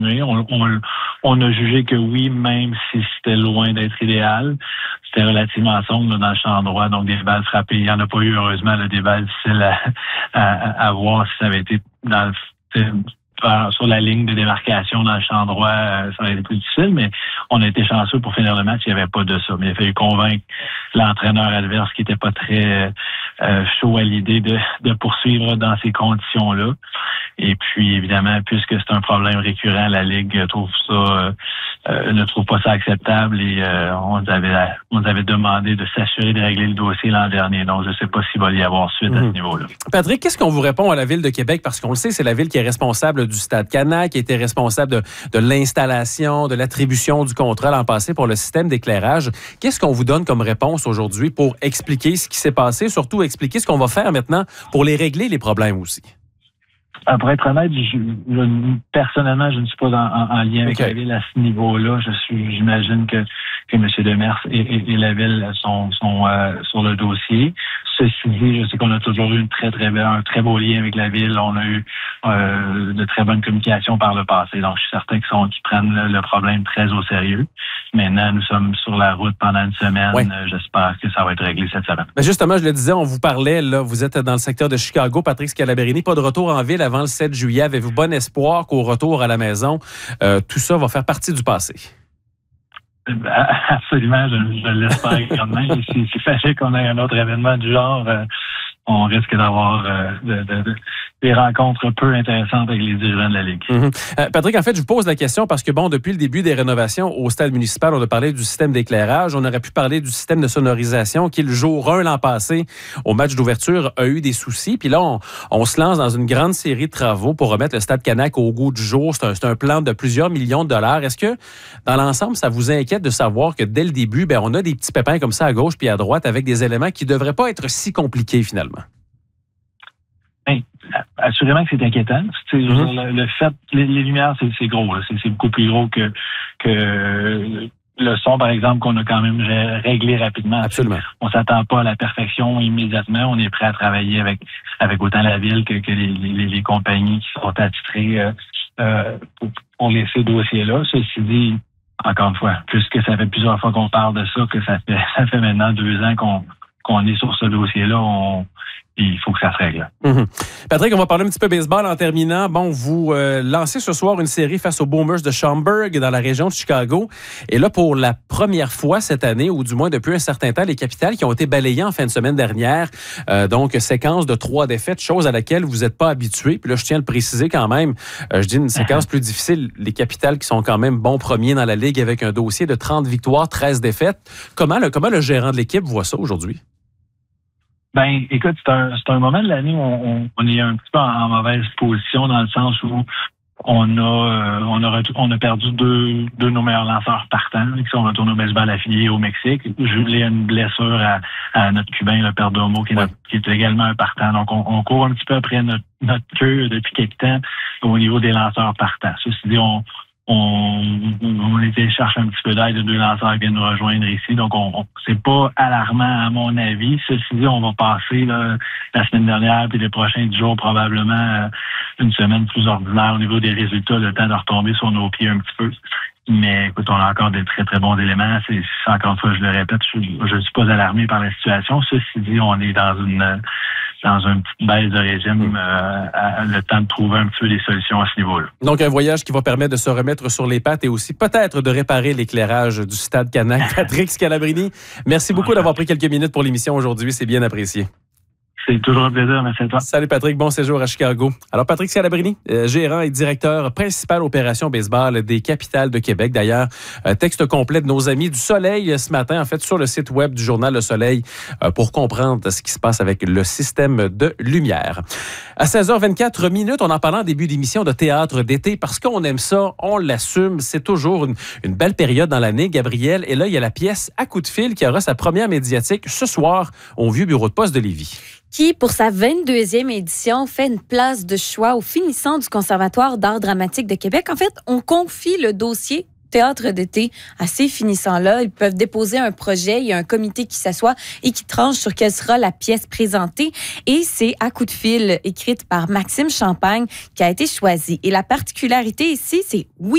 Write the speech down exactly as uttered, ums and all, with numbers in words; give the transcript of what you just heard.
On, on, on a jugé que oui, même si c'était loin d'être idéal, c'était relativement sombre là, dans le champ droit, donc des balles frappées. Il n'y en a pas eu, heureusement, là, des balles difficiles à, à, à voir si ça avait été dans le, sur la ligne de démarcation dans le champ droit, ça aurait été plus difficile, mais on a été chanceux pour finir le match, il n'y avait pas de ça. Mais il a fallu convaincre l'entraîneur adverse qui n'était pas très euh, chaud à l'idée de, de poursuivre dans ces conditions-là. Et puis, évidemment, puisque c'est un problème récurrent, la Ligue trouve ça, euh, ne trouve pas ça acceptable et euh, on nous avait, on nous avait demandé de s'assurer de régler le dossier l'an dernier. Donc, je ne sais pas s'il va y avoir suite mmh. à ce niveau-là. Patrick, qu'est-ce qu'on vous répond à la Ville de Québec? Parce qu'on le sait, c'est la Ville qui est responsable du Stade Canac, qui était responsable de, de l'installation, de l'attribution du contrat l'an passé pour le système d'éclairage. Qu'est-ce qu'on vous donne comme réponse aujourd'hui pour expliquer ce qui s'est passé, surtout expliquer ce qu'on va faire maintenant pour les régler, les problèmes aussi? Ah, pour être honnête, je, je, personnellement, je ne suis pas en, en, en lien avec okay. la Ville à ce niveau-là. Je suis, j'imagine que, que M. Demers et, et, et la Ville sont, sont euh, sur le dossier. Ceci dit, je sais qu'on a toujours eu une très, très belle, un très beau lien avec la Ville. On a eu euh, de très bonnes communications par le passé. Donc, je suis certain qu'ils, sont, qu'ils prennent le, le problème très au sérieux. Maintenant, nous sommes sur la route pendant une semaine. Oui. J'espère que ça va être réglé cette semaine. Mais justement, je le disais, on vous parlait, là, vous êtes dans le secteur de Chicago, Patrick Scalabrine, pas de retour en ville avant le sept juillet. Avez-vous bon espoir qu'au retour à la maison, euh, tout ça va faire partie du passé? Absolument, je, je l'espère grandement. C'est, c'est facile qu'on ait un autre événement du genre. Euh, on risque d'avoir euh, de, de, de, des rencontres peu intéressantes avec les dirigeants de la Ligue. Mm-hmm. Euh, Patrick, en fait, je vous pose la question parce que, bon, depuis le début des rénovations au stade municipal, on a parlé du système d'éclairage. On aurait pu parler du système de sonorisation qui, le jour un l'an passé, au match d'ouverture, a eu des soucis. Puis là, on, on se lance dans une grande série de travaux pour remettre le stade Canac au goût du jour. C'est un, c'est un plan de plusieurs millions de dollars. Est-ce que, dans l'ensemble, ça vous inquiète de savoir que, dès le début, ben, on a des petits pépins comme ça à gauche puis à droite avec des éléments qui ne devraient pas être si compliqués, finalement? Bien, assurément que c'est inquiétant. Mm-hmm. Le, le fait, les, les lumières, c'est, c'est gros. Là. C'est, c'est beaucoup plus gros que, que le son, par exemple, qu'on a quand même réglé rapidement. Absolument. On ne s'attend pas à la perfection immédiatement. On est prêt à travailler avec, avec autant la Ville que, que les, les, les compagnies qui sont attitrées euh, euh, pour, pour les, ces dossiers-là. Ceci dit, encore une fois, puisque ça fait plusieurs fois qu'on parle de ça, que ça fait, ça fait maintenant deux ans qu'on, qu'on est sur ce dossier-là, on... il faut que ça se règle. Mm-hmm. Patrick, on va parler un petit peu baseball en terminant. Bon, vous euh, lancez ce soir une série face aux Boomers de Schaumburg dans la région de Chicago. Et là, pour la première fois cette année, ou du moins depuis un certain temps, les Capitals qui ont été balayés en fin de semaine dernière. Euh, donc, séquence de trois défaites, chose à laquelle vous n'êtes pas habitué. Puis là, je tiens à le préciser quand même. Euh, je dis une séquence plus difficile. Les Capitals qui sont quand même bons premiers dans la Ligue avec un dossier de trente victoires, treize défaites. Comment le, comment le gérant de l'équipe voit ça aujourd'hui? Ben, écoute, c'est un, c'est un moment de l'année où on, on est un petit peu en, en mauvaise position dans le sens où on a, euh, on a, on a perdu deux, deux de nos meilleurs lanceurs partants qui sont retournés au baseball affilié au Mexique. Jumelé à une blessure à, à notre Cubain, le Perdomo, qui est, notre, qui est également un partant. Donc, on, on court un petit peu après notre, notre queue depuis quelque temps au niveau des lanceurs partants. Ceci dit, on, On, on était chercher un petit peu d'aide de deux lanceurs qui viennent nous rejoindre ici. Donc, on, on c'est pas alarmant à mon avis. Ceci dit, on va passer là, la semaine dernière puis les prochains dix jours probablement une semaine plus ordinaire au niveau des résultats, le temps de retomber sur nos pieds un petit peu. Mais écoute, on a encore des très, très bons éléments. C'est, c'est encore une fois, je le répète, je ne suis pas alarmé par la situation. Ceci dit, on est dans une dans une petite baisse de régime, euh, à, le temps de trouver un petit peu des solutions à ce niveau-là. Donc, un voyage qui va permettre de se remettre sur les pattes et aussi peut-être de réparer l'éclairage du stade Canac. Patrick Scalabrine, merci beaucoup d'avoir pris quelques minutes pour l'émission aujourd'hui. C'est bien apprécié. C'est toujours un plaisir, merci à toi. Salut Patrick, bon séjour à Chicago. Alors Patrick Scalabrini, euh, gérant et directeur principal opération baseball des Capitals de Québec. D'ailleurs, euh, texte complet de nos amis du Soleil ce matin, en fait, sur le site web du journal Le Soleil euh, pour comprendre ce qui se passe avec le système de lumière. À seize heures vingt-quatre minutes, on en parlait en début d'émission de théâtre d'été parce qu'on aime ça, on l'assume, c'est toujours une, une belle période dans l'année, Gabriel. Et là, il y a la pièce À coup de fil qui aura sa première médiatique ce soir au Vieux Bureau de poste de Lévis. Qui, pour sa vingt-deuxième édition, fait une place de choix aux finissants du Conservatoire d'art dramatique de Québec. En fait, on confie le dossier théâtre d'été à ces finissants-là. Ils peuvent déposer un projet, il y a un comité qui s'assoit et qui tranche sur quelle sera la pièce présentée. Et c'est À coup de fil, écrite par Maxime Champagne, qui a été choisie. Et la particularité ici, c'est oui,